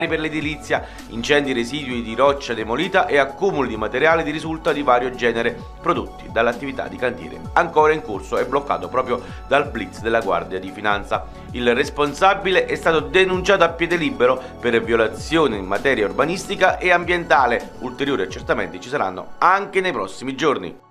per l'edilizia, incendi residui di roccia demolita e accumuli di materiali di risulta di vario genere prodotti dall'attività di cantiere ancora in corso e bloccato proprio dal blitz della Guardia di Finanza. Il responsabile è stato denunciato a piede libero per violazione in materia urbanistica e ambientale. Ulteriori accertamenti ci saranno anche nei prossimi giorni.